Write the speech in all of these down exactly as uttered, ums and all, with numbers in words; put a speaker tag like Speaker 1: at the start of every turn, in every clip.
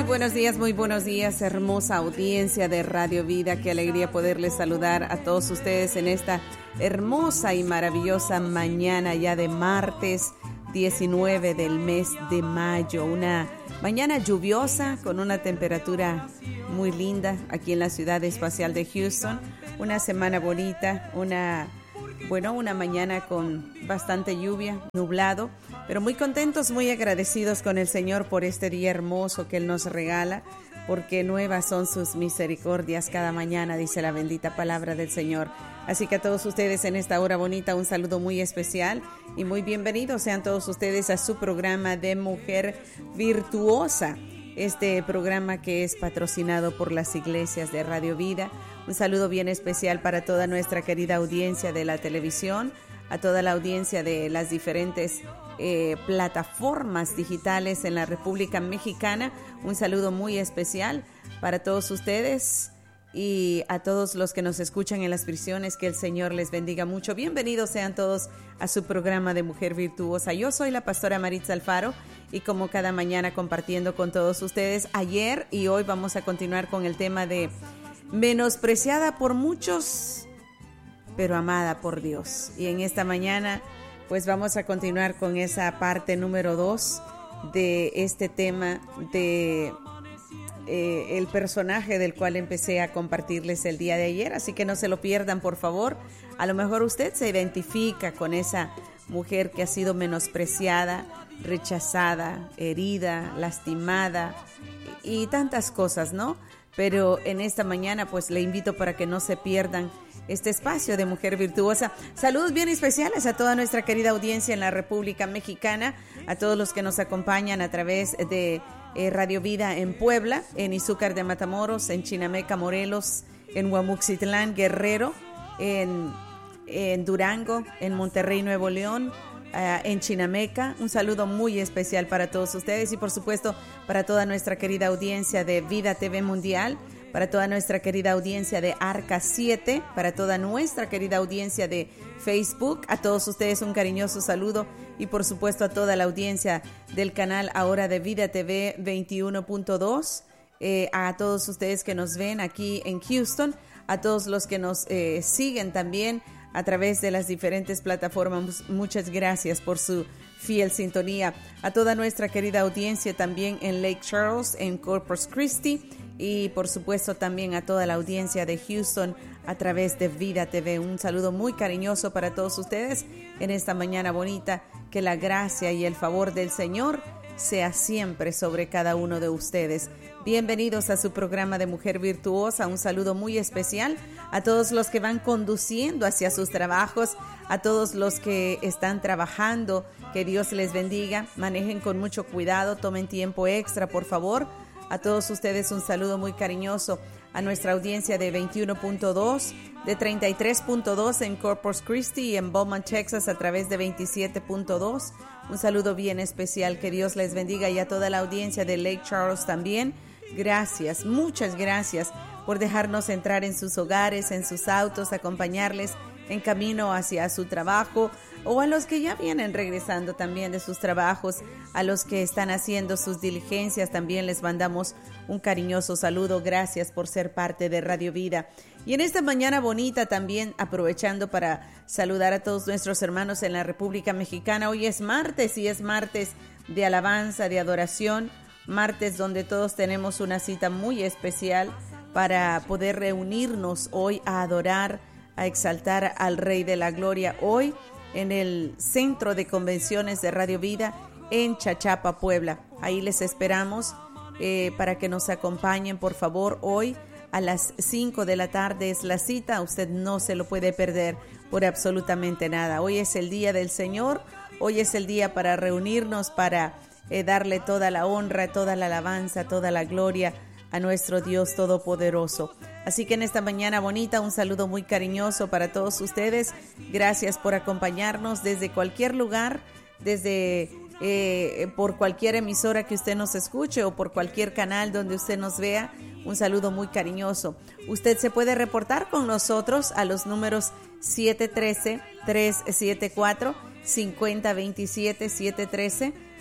Speaker 1: Muy buenos días, muy buenos días, hermosa audiencia de Radio Vida. Qué alegría poderles saludar a todos ustedes en esta hermosa y maravillosa mañana ya de martes diecinueve del mes de mayo. Una mañana lluviosa con una temperatura muy linda aquí en la ciudad espacial de Houston. Una semana bonita, una... Bueno, una mañana con bastante lluvia, nublado, pero muy contentos, muy agradecidos con el Señor por este día hermoso que Él nos regala, porque nuevas son sus misericordias cada mañana, dice la bendita palabra del Señor. Así que a todos ustedes en esta hora bonita, un saludo muy especial y muy bienvenidos sean todos ustedes a su programa de Mujer Virtuosa. Este programa que es patrocinado por las iglesias de Radio Vida. Un saludo bien especial para toda nuestra querida audiencia de la televisión, a toda la audiencia de las diferentes eh, plataformas digitales en la República Mexicana. Un saludo muy especial para todos ustedes y a todos los que nos escuchan en las prisiones. Que el Señor les bendiga mucho. Bienvenidos sean todos a su programa de Mujer Virtuosa. Yo soy la pastora Maritza Alfaro y como cada mañana compartiendo con todos ustedes, ayer y hoy vamos a continuar con el tema de menospreciada por muchos, pero amada por Dios. Y en esta mañana pues vamos a continuar con esa parte número dos de este tema de eh, el personaje del cual empecé a compartirles el día de ayer. Así que no se lo pierdan, por favor. A lo mejor usted se identifica con esa mujer que ha sido menospreciada, rechazada, herida, lastimada y, y tantas cosas, ¿no? Pero en esta mañana pues le invito para que no se pierdan este espacio de Mujer Virtuosa. Saludos bien especiales a toda nuestra querida audiencia en la República Mexicana, a todos los que nos acompañan a través de eh, Radio Vida en Puebla, en Izúcar de Matamoros, en Chinameca, Morelos, en Huamuxitlán, Guerrero, en, en Durango, en Monterrey, Nuevo León, Uh, en Chinameca. Un saludo muy especial para todos ustedes y por supuesto para toda nuestra querida audiencia de Vida T V Mundial, para toda nuestra querida audiencia de Arca siete, para toda nuestra querida audiencia de Facebook. A todos ustedes un cariñoso saludo y por supuesto a toda la audiencia del canal ahora de Vida T V veintiuno punto dos, eh, a todos ustedes que nos ven aquí en Houston, a todos los que nos eh, siguen también a través de las diferentes plataformas. Muchas gracias por su fiel sintonía. A toda nuestra querida audiencia también en Lake Charles, en Corpus Christi y por supuesto también a toda la audiencia de Houston a través de Vida T V. Un saludo muy cariñoso para todos ustedes en esta mañana bonita. Que la gracia y el favor del Señor sea siempre sobre cada uno de ustedes. Bienvenidos a su programa de Mujer Virtuosa. Un saludo muy especial a todos los que van conduciendo hacia sus trabajos, a todos los que están trabajando. Que Dios les bendiga. Manejen con mucho cuidado, tomen tiempo extra, por favor. A todos ustedes un saludo muy cariñoso. A nuestra audiencia de veintiuno punto dos, de treinta y tres punto dos en Corpus Christi y en Beaumont, Texas a través de veintisiete punto dos. Un saludo bien especial, que Dios les bendiga, y a toda la audiencia de Lake Charles también. Gracias, muchas gracias por dejarnos entrar en sus hogares, en sus autos, acompañarles en camino hacia su trabajo, o a los que ya vienen regresando también de sus trabajos, a los que están haciendo sus diligencias, también les mandamos un cariñoso saludo. Gracias por ser parte de Radio Vida. Y en esta mañana bonita también aprovechando para saludar a todos nuestros hermanos en la República Mexicana. Hoy es martes y es martes de alabanza, de adoración, martes donde todos tenemos una cita muy especial para poder reunirnos hoy a adorar, a exaltar al Rey de la Gloria, hoy en el Centro de Convenciones de Radio Vida en Chachapa, Puebla. Ahí les esperamos eh, para que nos acompañen, por favor. Hoy a las cinco de la tarde es la cita. Usted no se lo puede perder por absolutamente nada. Hoy es el día del Señor. Hoy es el día para reunirnos, para eh, darle toda la honra, toda la alabanza, toda la gloria a nuestro Dios Todopoderoso. Así que en esta mañana bonita, un saludo muy cariñoso para todos ustedes. Gracias por acompañarnos desde cualquier lugar, desde eh, por cualquier emisora que usted nos escuche o por cualquier canal donde usted nos vea. Un saludo muy cariñoso. Usted se puede reportar con nosotros a los números siete uno tres, tres siete cuatro, cinco cero dos siete, siete uno tres,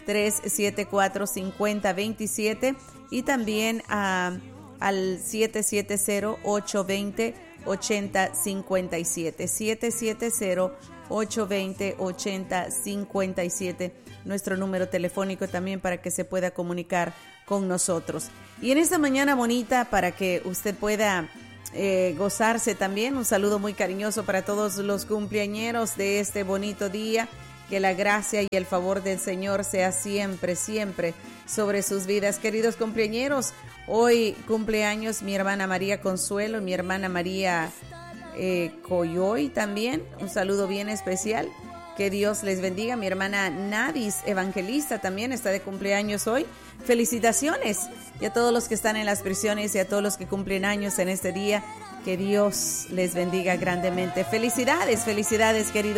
Speaker 1: tres siete cuatro, cinco cero dos siete y también uh, al siete siete cero, ocho dos cero, ocho cero cinco siete, siete siete cero, ocho dos cero, ocho cero cinco siete, nuestro número telefónico también para que se pueda comunicar con nosotros. Y en esta mañana bonita, para que usted pueda eh, gozarse también, un saludo muy cariñoso para todos los cumpleañeros de este bonito día. Que la gracia y el favor del Señor sea siempre, siempre sobre sus vidas. Queridos cumpleañeros, hoy cumpleaños mi hermana María Consuelo, mi hermana María eh, Coyoy también. Un saludo bien especial. Que Dios les bendiga. Mi hermana Nadis Evangelista también está de cumpleaños hoy. Felicitaciones. Y a todos los que están en las prisiones y a todos los que cumplen años en este día. Que Dios les bendiga grandemente. Felicidades, felicidades, queridos.